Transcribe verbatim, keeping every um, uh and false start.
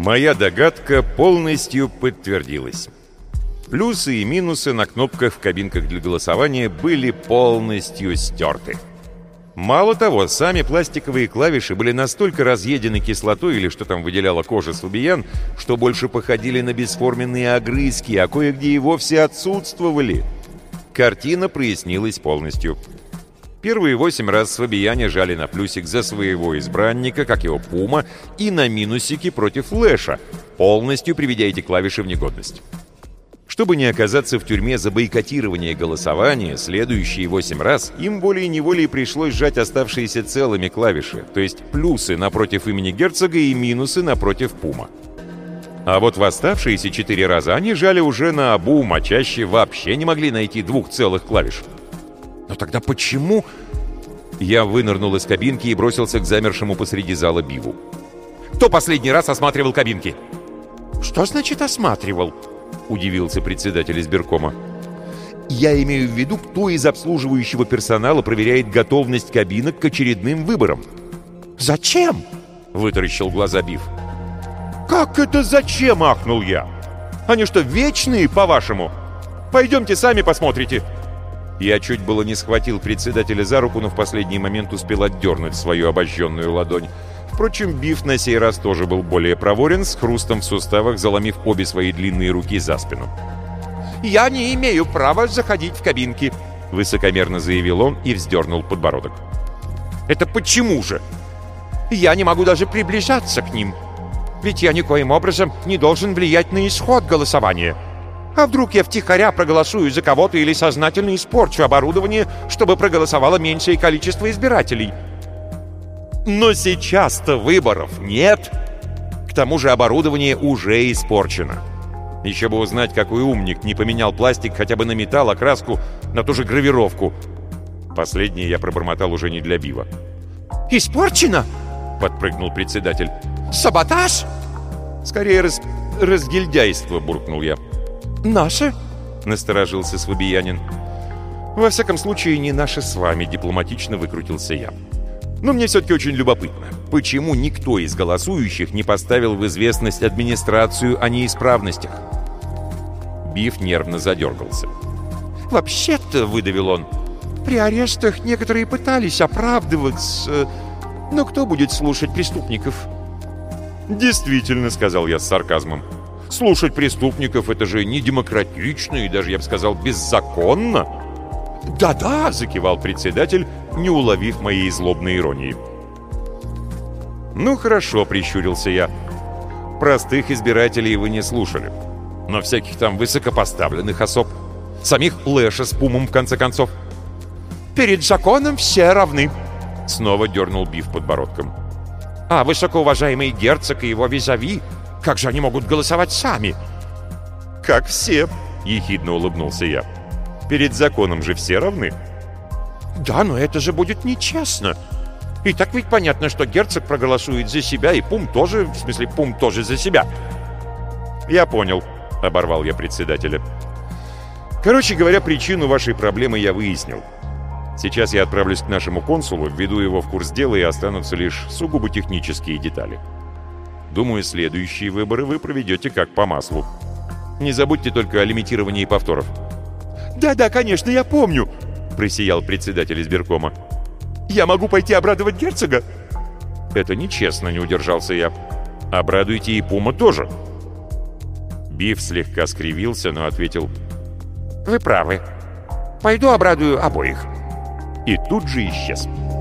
Моя догадка полностью подтвердилась. Плюсы и минусы на кнопках в кабинках для голосования были полностью стерты. Мало того, сами пластиковые клавиши были настолько разъедены кислотой или что там выделяла кожа Свабиян, что больше походили на бесформенные огрызки, а кое-где и вовсе отсутствовали. Картина прояснилась полностью. Первые восемь раз Свабияне жали на плюсик за своего избранника, как его Пума, и на минусики против Лэша, полностью приведя эти клавиши в негодность. Чтобы не оказаться в тюрьме за бойкотирование голосования, следующие восемь раз им волей-неволей пришлось сжать оставшиеся целыми клавиши, то есть плюсы напротив имени герцога и минусы напротив Пума. А вот в оставшиеся четыре раза они жали уже на обум, а чаще вообще не могли найти двух целых клавиш. Но тогда почему? Я вынырнул из кабинки и бросился к замершему посреди зала Биву. Кто последний раз осматривал кабинки? Что значит осматривал? Удивился председатель избиркома. Я имею в виду, кто из обслуживающего персонала проверяет готовность кабинок к очередным выборам. «Зачем?» — вытаращил глаза Биф. «Как это зачем?» — ахнул я. «Они что, вечные, по-вашему? Пойдемте сами посмотрите». Я чуть было не схватил председателя за руку, но в последний момент успел отдернуть свою обожженную ладонь. Впрочем, Биф на сей раз тоже был более проворен, с хрустом в суставах, заломив обе свои длинные руки за спину. «Я не имею права заходить в кабинки», — высокомерно заявил он и вздернул подбородок. «Это почему же? Я не могу даже приближаться к ним. Ведь я никоим образом не должен влиять на исход голосования. А вдруг я втихаря проголосую за кого-то или сознательно испорчу оборудование, чтобы проголосовало меньшее количество избирателей? Но сейчас-то выборов нет. К тому же оборудование уже испорчено. Еще бы узнать, какой умник не поменял пластик хотя бы на металл, окраску, на ту же гравировку. Последнее я пробормотал уже не для Бива. «Испорчено?» — подпрыгнул председатель. «Саботаж?» «Скорее раз... разгильдяйство», — буркнул я. «Наше?» — насторожился Свабиянин. «Во всяком случае, не наше с вами», — дипломатично выкрутился я. «Но мне все-таки очень любопытно, почему никто из голосующих не поставил в известность администрацию о неисправностях?» Биф нервно задергался. «Вообще-то», — выдавил он, — «при арестах некоторые пытались оправдываться, но кто будет слушать преступников?» «Действительно», — сказал я с сарказмом. «Слушать преступников — это же не демократично и даже, я бы сказал, беззаконно». «Да-да», — закивал председатель, не уловив моей злобной иронии. «Ну хорошо», — прищурился я. «Простых избирателей вы не слушали, но всяких там высокопоставленных особ. Самих Лэша с Пумом, в конце концов». «Перед законом все равны», — снова дернул Биф подбородком. «А высокоуважаемый герцог и его визави, как же они могут голосовать сами?» «Как все», — ехидно улыбнулся я. «Перед законом же все равны». «Да, но это же будет нечестно. И так ведь понятно, что герцог проголосует за себя, и Пум тоже, в смысле, Пум тоже за себя». «Я понял», — оборвал я председателя. «Короче говоря, причину вашей проблемы я выяснил. Сейчас я отправлюсь к нашему консулу, введу его в курс дела, и останутся лишь сугубо технические детали. Думаю, следующие выборы вы проведете как по маслу. Не забудьте только о лимитировании повторов». «Да-да, конечно, я помню», — просиял председатель избиркома. «Я могу пойти обрадовать герцога?» «Это нечестно», — не удержался я. «Обрадуйте и Пума тоже». Биф слегка скривился, но ответил: «Вы правы. Пойду обрадую обоих». И тут же исчез.